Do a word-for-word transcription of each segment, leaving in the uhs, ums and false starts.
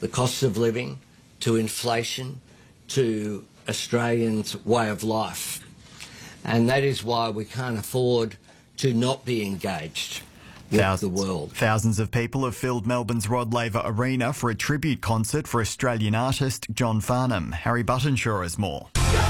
the cost of living, to inflation, to Australians' way of life. And that is why we can't afford to not be engaged with Thousands, the world. Thousands of people have filled Melbourne's Rod Laver Arena for a tribute concert for Australian artist John Farnham. Harry Buttonshaw has more.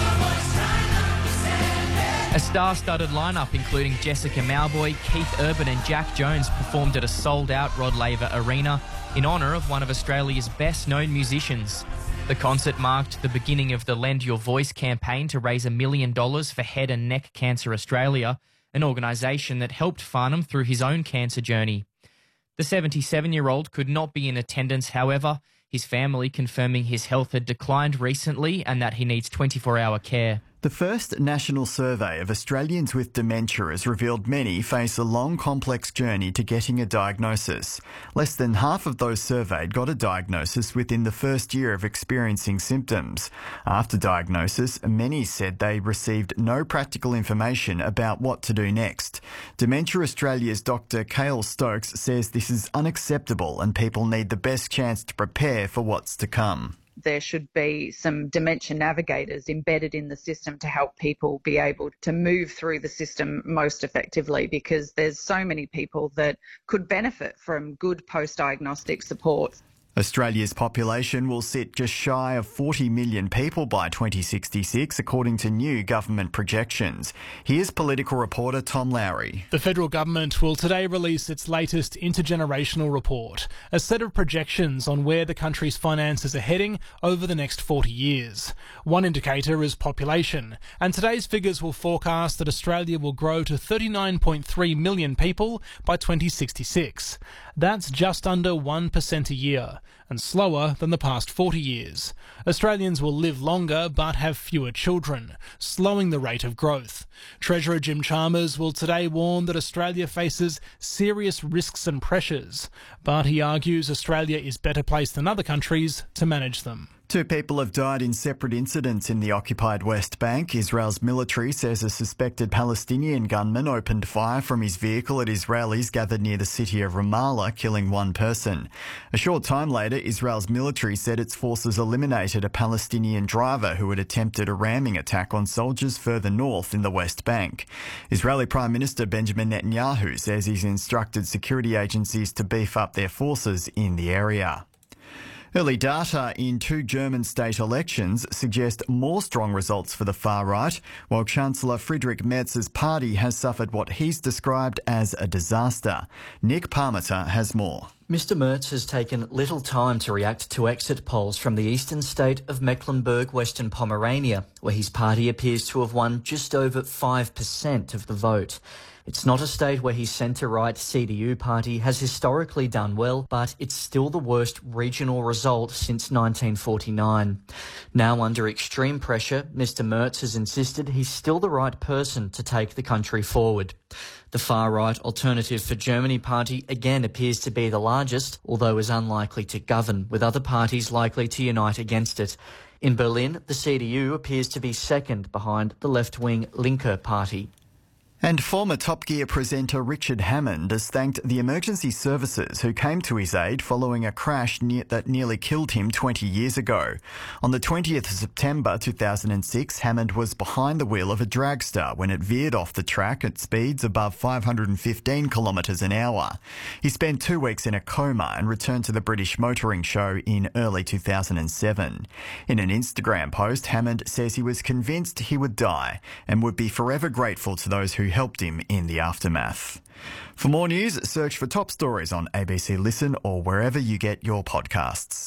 A star-studded lineup including Jessica Mauboy, Keith Urban and Jack Jones performed at a sold-out Rod Laver Arena in honour of one of Australia's best-known musicians. The concert marked the beginning of the Lend Your Voice campaign to raise a million dollars for Head and Neck Cancer Australia, an organisation that helped Farnham through his own cancer journey. The seventy-seven-year-old could not be in attendance, however, his family confirming his health had declined recently and that he needs twenty-four hour care. The first national survey of Australians with dementia has revealed many face a long, complex journey to getting a diagnosis. Less than half of those surveyed got a diagnosis within the first year of experiencing symptoms. After diagnosis, many said they received no practical information about what to do next. Dementia Australia's Doctor Cale Stokes says this is unacceptable and people need the best chance to prepare for what's to come. There should be some dementia navigators embedded in the system to help people be able to move through the system most effectively, because there's so many people that could benefit from good post-diagnostic support. Australia's population will sit just shy of forty million people by twenty sixty-six, according to new government projections. Here's political reporter Tom Lowry. The federal government will today release its latest intergenerational report, a set of projections on where the country's finances are heading over the next forty years. One indicator is population, and today's figures will forecast that Australia will grow to thirty-nine point three million people by twenty sixty-six. That's just under one percent a year, and slower than the past forty years. Australians will live longer but have fewer children, slowing the rate of growth. Treasurer Jim Chalmers will today warn that Australia faces serious risks and pressures, but he argues Australia is better placed than other countries to manage them. Two people have died in separate incidents in the occupied West Bank. Israel's military says a suspected Palestinian gunman opened fire from his vehicle at Israelis gathered near the city of Ramallah, killing one person. A short time later, Israel's military said its forces eliminated a Palestinian driver who had attempted a ramming attack on soldiers further north in the West Bank. Israeli Prime Minister Benjamin Netanyahu says he's instructed security agencies to beef up their forces in the area. Early data in two German state elections suggest more strong results for the far right, while Chancellor Friedrich Merz's party has suffered what he's described as a disaster. Nick Parmiter has more. Mister Merz has taken little time to react to exit polls from the eastern state of Mecklenburg-Western Pomerania, where his party appears to have won just over five percent of the vote. It's not a state where his centre-right C D U party has historically done well, but it's still the worst regional result since nineteen forty-nine. Now under extreme pressure, Mister Merz has insisted he's still the right person to take the country forward. The far-right Alternative for Germany party again appears to be the largest, although is unlikely to govern, with other parties likely to unite against it. In Berlin, the C D U appears to be second behind the left-wing Linke party. And former Top Gear presenter Richard Hammond has thanked the emergency services who came to his aid following a crash near, that nearly killed him twenty years ago. On the twentieth of September two thousand six, Hammond was behind the wheel of a dragster when it veered off the track at speeds above five hundred fifteen kilometres an hour. He spent two weeks in a coma and returned to the British Motoring Show in early two thousand seven. In an Instagram post, Hammond says he was convinced he would die and would be forever grateful to those who helped him in the aftermath. For more news, search for Top Stories on A B C Listen or wherever you get your podcasts.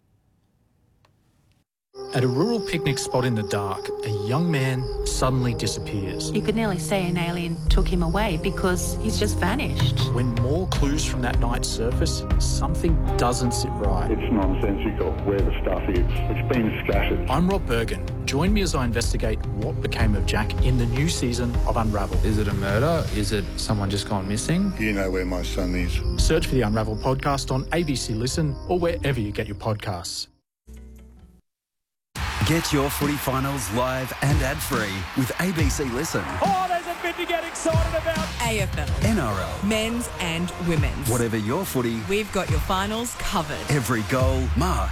At a rural picnic spot in the dark, a young man suddenly disappears. You could nearly say an alien took him away because he's just vanished. When more clues from that night surface, something doesn't sit right. It's nonsensical where the stuff is. It's been scattered. I'm Rob Bergen. Join me as I investigate what became of Jack in the new season of Unravel. Is it a murder? Is it someone just gone missing? You know where my son is. Search for the Unravel podcast on A B C Listen or wherever you get your podcasts. Get your footy finals live and ad-free with A B C Listen. Oh, there's a bit to get excited about. A F L. N R L. Men's and women's. Whatever your footy, we've got your finals covered. Every goal, mark,